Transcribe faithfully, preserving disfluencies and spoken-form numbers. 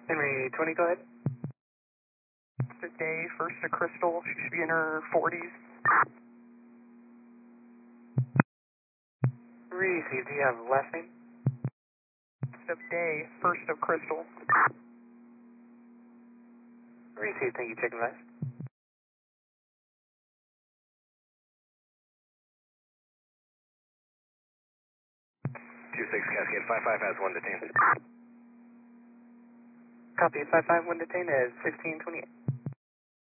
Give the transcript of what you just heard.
Henry twenty, go ahead. Today, first to Crystal, she should be in her forties. Received, do you have last name? Of day, first of Crystal. Received, thank you, checking last. two six Cascade, five five has one detained. Copy, five five one detained at sixteen twenty-eight.